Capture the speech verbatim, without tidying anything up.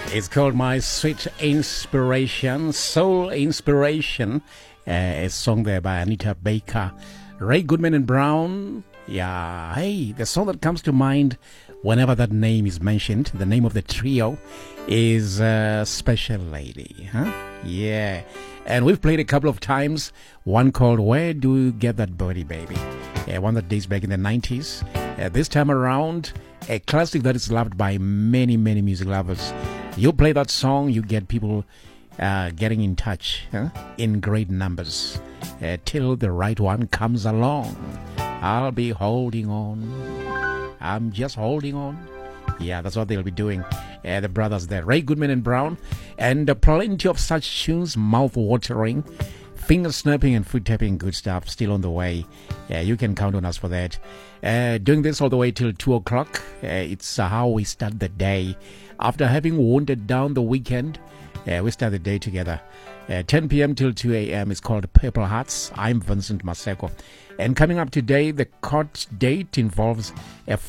It's called My Sweet Inspiration, Soul Inspiration. Uh, a song there by Anita Baker, Ray Goodman and Brown. Yeah, hey, the song that comes to mind whenever that name is mentioned, the name of the trio, is uh, Special Lady, huh? Yeah. And we've played a couple of times, one called Where Do You Get That Body, Baby? Uh, one that dates back in the nineties. Uh, this time around, a classic that is loved by many, many music lovers. You play that song, you get people uh, getting in touch huh? in great numbers. Uh, till the right one comes along. I'll be holding on. I'm just holding on. Yeah, that's what they'll be doing. Uh, the brothers there, Ray Goodman and Brown. And uh, plenty of such tunes, mouth-watering, finger-snapping and foot-tapping good stuff still on the way. Uh, you can count on us for that. Uh, doing this all the way till two o'clock. Uh, it's uh, how we start the day. After having wounded down the weekend, uh, we start the day together. Uh, ten p.m. till two a.m. is called Purple Hearts. I'm Vincent Maseko. And coming up today, the court date involves a